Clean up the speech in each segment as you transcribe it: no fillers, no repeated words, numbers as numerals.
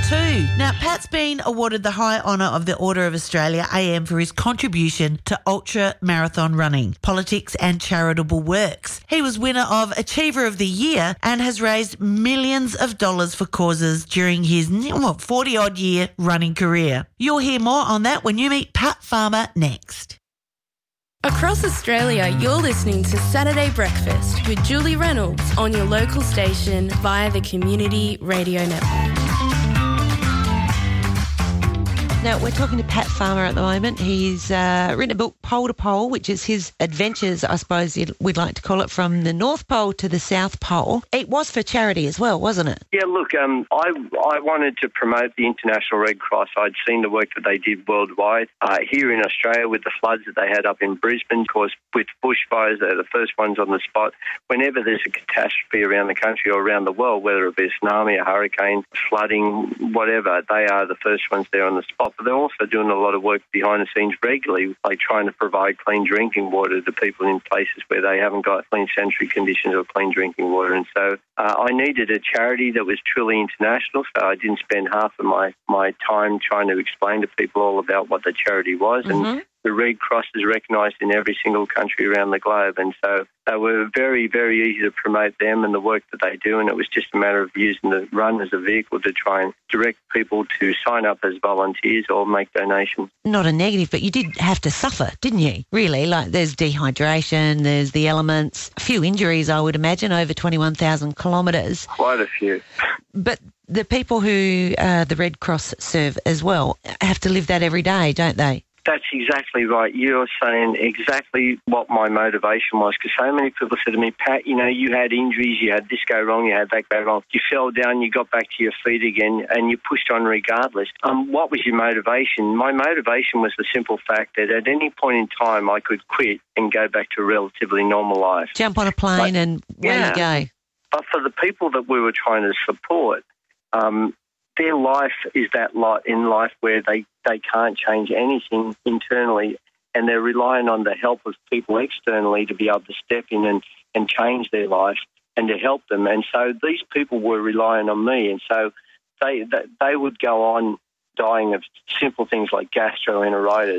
too. Now, Pat's been awarded the high honour of the Order of Australia AM for his contribution to ultra marathon running, politics and charitable works. He was winner of Achiever of the Year and has raised millions of dollars for causes during his 40-odd year running career. You'll hear more on that when you meet Pat Farmer next. Across Australia, you're listening to Saturday Breakfast with Julie Reynolds on your local station via the Community Radio Network. Now, we're talking to Pat Farmer at the moment. He's written a book, Pole to Pole, which is his adventures, I suppose we'd like to call it, from the North Pole to the South Pole. It was for charity as well, wasn't it? Yeah, look, I wanted to promote the International Red Cross. I'd seen the work that they did worldwide. Here in Australia, with the floods that they had up in Brisbane, of course, with bushfires, they're the first ones on the spot. Whenever there's a catastrophe around the country or around the world, whether it be a tsunami, a hurricane, flooding, whatever, they are the first ones there on the spot. But they're also doing a lot of work behind the scenes regularly, like trying to provide clean drinking water to people in places where they haven't got clean sanitary conditions or clean drinking water. And so I needed a charity that was truly international, so I didn't spend half of my time trying to explain to people all about what the charity was. Mm-hmm. And the Red Cross is recognised in every single country around the globe. And so they were very, very easy to promote them and the work that they do. And it was just a matter of using the run as a vehicle to try and direct people to sign up as volunteers or make donations. Not a negative, but you did have to suffer, didn't you? Really, like there's dehydration, there's the elements, a few injuries, I would imagine, over 21,000 kilometres. Quite a few. But the people who the Red Cross serve as well have to live that every day, don't they? That's exactly right. You're saying exactly what my motivation was, because so many people said to me, Pat, you had injuries, you had this go wrong, you had that go wrong. You fell down, you got back to your feet again, and you pushed on regardless. What was your motivation? My motivation was the simple fact that at any point in time I could quit and go back to a relatively normal life. Jump on a plane and away you go. But for the people that we were trying to support, their life is that lot in life where they can't change anything internally, and they're relying on the help of people externally to be able to step in and change their life and to help them. And so these people were relying on me, and so they would go on dying of simple things like gastroenteritis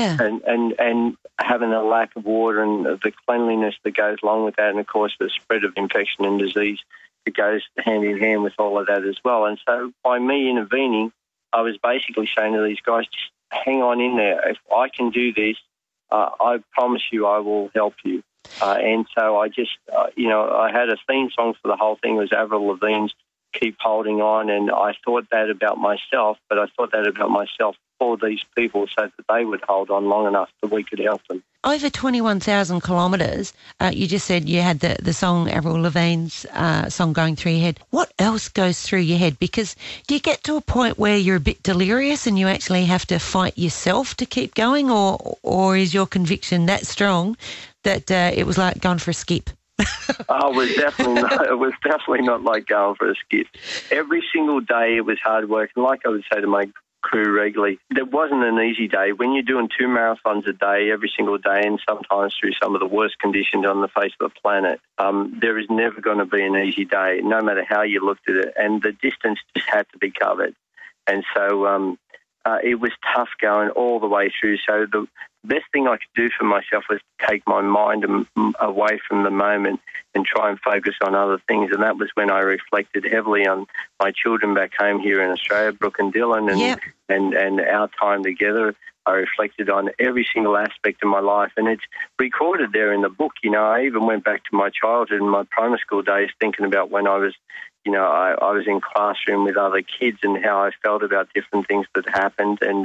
and having a lack of water and the cleanliness that goes along with that, and of course the spread of infection and disease. It goes hand in hand with all of that as well. And so by me intervening, I was basically saying to these guys, just hang on in there. If I can do this, I promise you I will help you. And so I just, I had a theme song for the whole thing. It was Avril Lavigne's Keep Holding On. And I thought that about myself, but I thought that about myself for these people so that they would hold on long enough that we could help them. Over 21,000 kilometres, you just said you had the song, Avril Lavigne's song going through your head. What else goes through your head? Because do you get to a point where you're a bit delirious and you actually have to fight yourself to keep going, or is your conviction that strong that it was like going for a skip? It was definitely not like going for a skip. Every single day it was hard work. And like I would say to my crew regularly, there wasn't an easy day. When you're doing 2 marathons a day, every single day, and sometimes through some of the worst conditions on the face of the planet, there is never going to be an easy day, no matter how you looked at it. And the distance just had to be covered. And so it was tough going all the way through. So the best thing I could do for myself was to take my mind away from the moment and try and focus on other things. And that was when I reflected heavily on my children back home here in Australia, Brooke and Dylan, and our time together. I reflected on every single aspect of my life, and it's recorded there in the book. I even went back to my childhood and my primary school days, thinking about when I was, I was in classroom with other kids and how I felt about different things that happened. And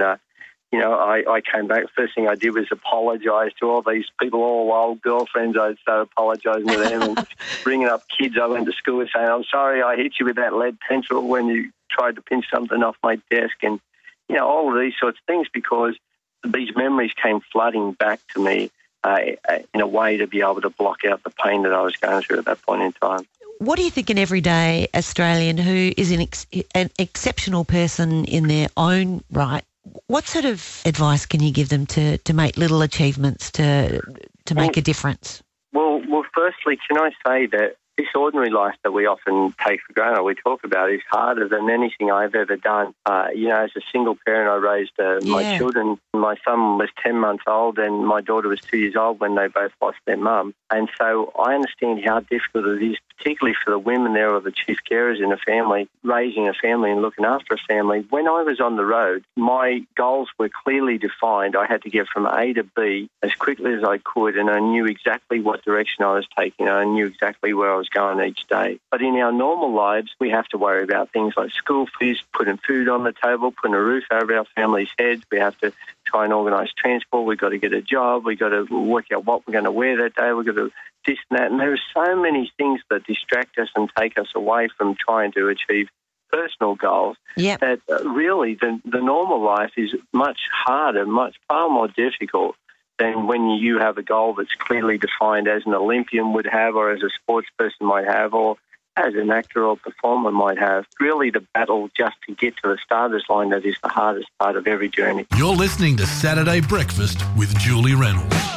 I came back. First thing I did was apologise to all these people, all old girlfriends. I started apologising to them and bringing up kids I went to school with, saying, I'm sorry I hit you with that lead pencil when you tried to pinch something off my desk, and all of these sorts of things, because these memories came flooding back to me in a way to be able to block out the pain that I was going through at that point in time. What do you think an everyday Australian who is an exceptional person in their own right, what sort of advice can you give them to make little achievements to make a difference? Well, firstly, can I say that this ordinary life that we often take for granted, we talk about, is harder than anything I've ever done. As a single parent, I raised my children. My son was 10 months old and my daughter was 2 years old when they both lost their mum. And so I understand how difficult it is, particularly for the women there or the chief carers in a family, raising a family and looking after a family. When I was on the road, my goals were clearly defined. I had to get from A to B as quickly as I could, and I knew exactly what direction I was taking. I knew exactly where I was going each day. But in our normal lives, we have to worry about things like school fees, putting food on the table, putting a roof over our family's heads. We have to try and organise transport. We've got to get a job. We've got to work out what we're going to wear that day. We've got to this and that. And there are so many things that distract us and take us away from trying to achieve personal goals that really the normal life is much harder, far more difficult than when you have a goal that's clearly defined, as an Olympian would have, or as a sports person might have, or as an actor or performer might have. Really the battle just to get to the starter's line that is the hardest part of every journey. You're listening to Saturday Breakfast with Julie Reynolds.